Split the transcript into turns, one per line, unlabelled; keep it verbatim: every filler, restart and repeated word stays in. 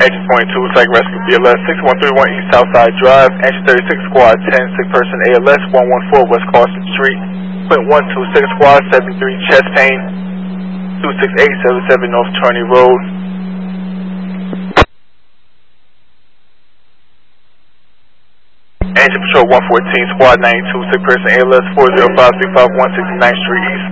Engine point two, Tech Rescue B L S six one three one East Southside Drive, Engine thirty-six Squad ten, sick person A L S one one four West Carson Street, Point one two six Squad seventy-three chest pain, two six eight seven seven North Turney Road. Engine Patrol one fourteen Squad ninety-two, sick person A L S four zero five three five one sixty-ninth Street East.